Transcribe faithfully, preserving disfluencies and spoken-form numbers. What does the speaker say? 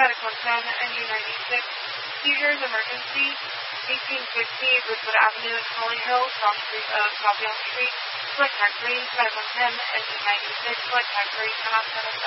Medic one ten, N U ninety-six, seizures, emergency, eighteen fifty, Ridgewood Avenue in Holly Hill, South Street of South Young Street, contact Green, Medic one ten, N U ninety-six, contact Green, ten